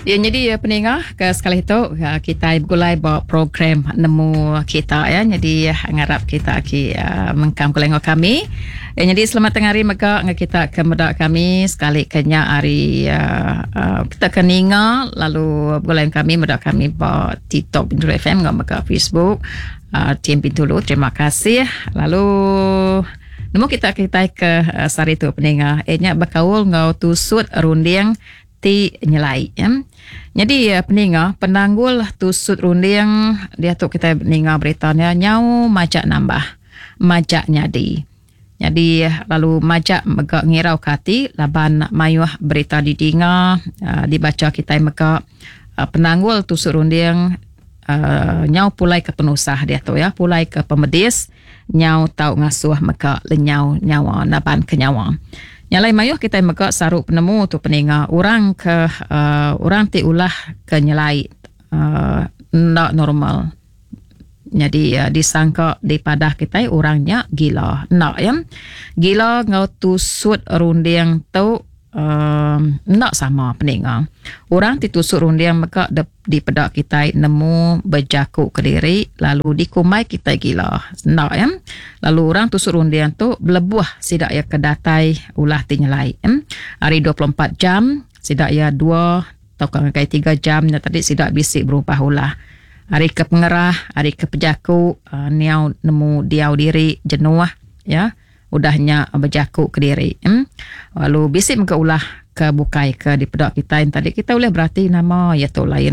Ya, jadi pendengar ke sekali itu kita bergulai bawa program nemu kita ya. Jadi ngarap kita mengkam kulengok kami. Ya, jadi selamat tengah hari maka kita ke medak kami sekali kenya hari kita keninga lalu bergulai kami medak kami bawa TikTok Bintulu FM ngam ke Facebook tim Bintulu. Terima kasih. Lalu nemu kita ke sari tu pendengar. Nya berkaul ngau tusut runding ti nyelai ya. Jadi pendengar penanggul tusut runding dia tu kita dengar beritanya nyau majak nambah majak nyadi. Jadi lalu majak megak ngirau kati laban mayuh berita didengar dibaca kita meka penanggul tusut runding nyau pulai ke penusah dia tu ya, pulai ke pemedis nyau tau ngasuh meka lenyau nyawa naban kenyawa. Nyalai mayuh kita meka saruk penemu tu pendengar orang ke orang ti ulah ke nyelai ndak normal. Jadi disangka daripada kita orangnya gila. Nak ya. Gila ngau tusut runding tu ndak sama pendengar. Orang ti tusut runding maka di pedak kita nemu berjakuk ke diri lalu dikumai kita gila. Ndak ya. Lalu orang tusuk runding tu belebuh sidak ya kedatai ulah tinyelai. Hari 24 jam sidak ya 2 atau kai 3 jam tadi sidak bisik berubah ulah. Hari ke pengerah, hari ke pejaku niau nemu diau diri jenuh ya. Udahnya berjakuk ke diri. Lalu bisik muka ulah ke bukai ke di pedak kita yang tadi kita boleh berarti nama ya tu lain